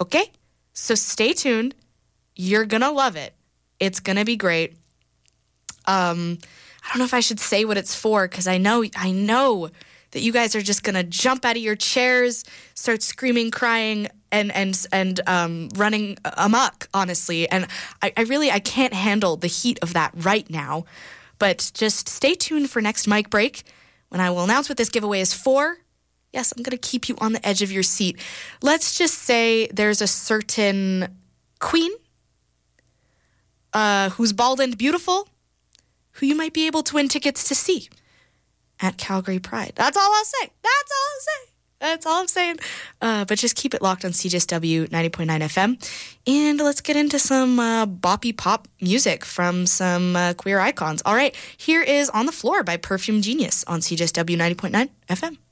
Okay? So stay tuned. You're going to love it. It's going to be great. I don't know if I should say what it's for because I know that you guys are just going to jump out of your chairs, start screaming, crying, and running amok, honestly. And I can't handle the heat of that right now. But just stay tuned for next mic break when I will announce what this giveaway is for. Yes, I'm going to keep you on the edge of your seat. Let's just say there's a certain queen who's bald and beautiful who you might be able to win tickets to see at Calgary Pride. That's all I'll say. That's all I'm saying. But just keep it locked on CJSW 90.9 FM. And let's get into some boppy pop music from some queer icons. All right, here is On the Floor by Perfume Genius on CJSW 90.9 FM.